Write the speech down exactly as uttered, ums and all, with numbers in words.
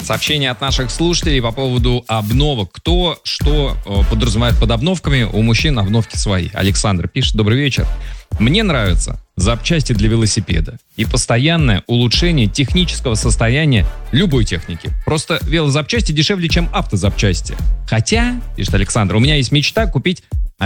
Сообщение от наших слушателей по поводу обновок. Кто что э, подразумевает под обновками? У мужчин обновки свои. Александр пишет: добрый вечер. Мне нравятся запчасти для велосипеда и постоянное улучшение технического состояния любой техники. Просто велозапчасти дешевле, чем автозапчасти. Хотя, пишет Александр, у меня есть мечта купить